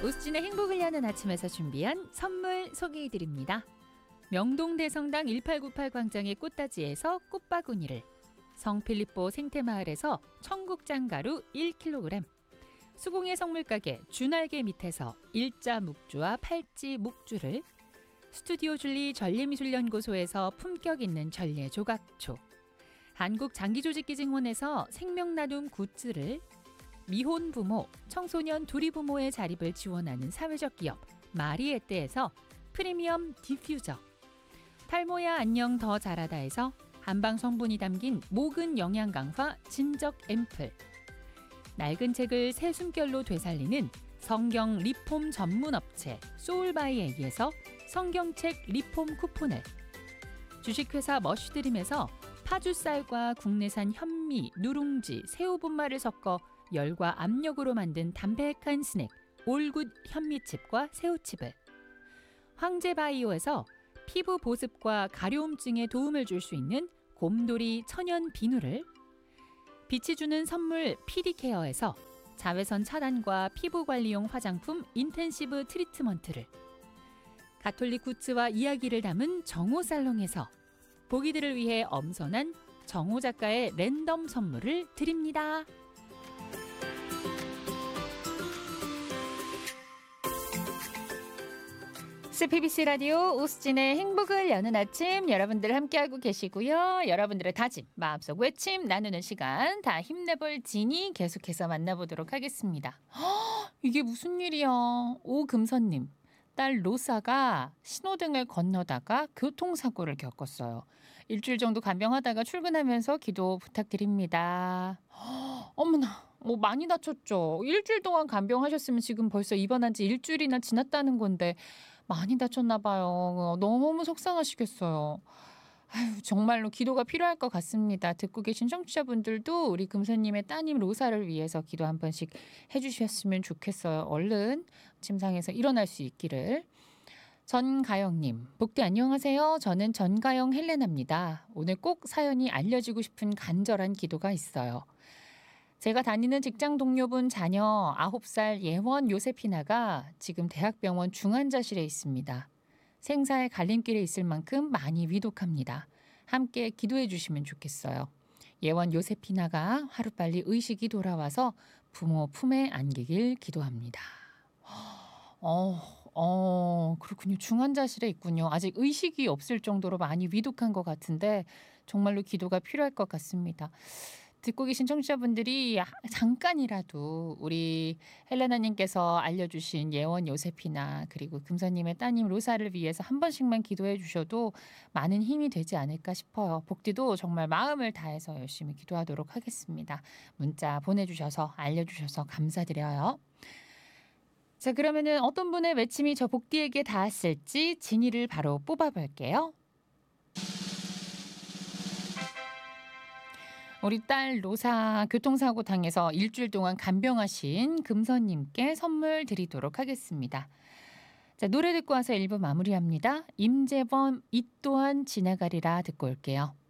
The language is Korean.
오수진의 행복을 여는 아침에서 준비한 선물 소개해드립니다. 명동대성당 1898 광장의 꽃다지에서 꽃바구니를, 성필리포 생태마을에서 청국장가루 1kg, 수공예 성물가게 준알개 밑에서 일자 묵주와 팔찌 묵주를, 스튜디오 줄리 전래미술연구소에서 품격 있는 전래 조각초, 한국장기조직기증원에서 생명나눔 굿즈를, 미혼 부모, 청소년 두리 부모의 자립을 지원하는 사회적 기업 마리에떼에서 프리미엄 디퓨저, 탈모야 안녕 더 자라다에서 한방 성분이 담긴 모근 영양 강화 진적 앰플, 낡은 책을 새 숨결로 되살리는 성경 리폼 전문 업체 소울바이에게서 성경책 리폼 쿠폰을, 주식회사 머쉬드림에서 파주쌀과 국내산 현미, 누룽지, 새우분말을 섞어 열과 압력으로 만든 담백한 스낵 올굿 현미칩과 새우칩을, 황제바이오에서 피부 보습과 가려움증에 도움을 줄 수 있는 곰돌이 천연 비누를, 빛이 주는 선물 피디케어에서 자외선 차단과 피부관리용 화장품 인텐시브 트리트먼트를, 가톨릭 굿즈와 이야기를 담은 정호살롱에서 보기들을 위해 엄선한 정호 작가의 랜덤 선물을 드립니다. CBC 라디오 오수진의 행복을 여는 아침, 여러분들 함께하고 계시고요. 여러분들의 다짐, 마음속 외침 나누는 시간, 다 힘내볼 진이 계속해서 만나보도록 하겠습니다. 이게 무슨 일이야. 오금선님, 딸 로사가 신호등을 건너다가 교통사고를 겪었어요. 일주일 정도 간병하다가 출근하면서 기도 부탁드립니다. 어머나, 많이 다쳤죠. 일주일 동안 간병하셨으면 지금 벌써 입원한 지 일주일이나 지났다는 건데 많이 다쳤나 봐요. 너무 속상하시겠어요. 아유, 정말로 기도가 필요할 것 같습니다. 듣고 계신 청취자분들도 우리 금선님의 따님 로사를 위해서 기도 한 번씩 해주셨으면 좋겠어요. 얼른 침상에서 일어날 수 있기를. 전가영님, 복디 안녕하세요. 저는 전가영 헬레나입니다. 오늘 꼭 사연이 알려지고 싶은 간절한 기도가 있어요. 제가 다니는 직장 동료분 자녀 9살 예원 요세피나가 지금 대학병원 중환자실에 있습니다. 생사의 갈림길에 있을 만큼 많이 위독합니다. 함께 기도해 주시면 좋겠어요. 예원 요세피나가 하루빨리 의식이 돌아와서 부모 품에 안기길 기도합니다. 그렇군요. 중환자실에 있군요. 아직 의식이 없을 정도로 많이 위독한 것 같은데 정말로 기도가 필요할 것 같습니다. 듣고 계신 청취자분들이 잠깐이라도 우리 헬레나님께서 알려주신 예원 요세피나 그리고 금서님의 따님 로사를 위해서 한 번씩만 기도해 주셔도 많은 힘이 되지 않을까 싶어요. 복디도 정말 마음을 다해서 열심히 기도하도록 하겠습니다. 문자 보내주셔서 알려주셔서 감사드려요. 자, 그러면은 어떤 분의 외침이 저 복디에게 닿았을지 진이를 바로 뽑아볼게요. 우리 딸 로사 교통사고 당해서 일주일 동안 간병하신 금선님께 선물 드리도록 하겠습니다. 자, 노래 듣고 와서 1부 마무리합니다. 임재범 이 또한 지나가리라 듣고 올게요.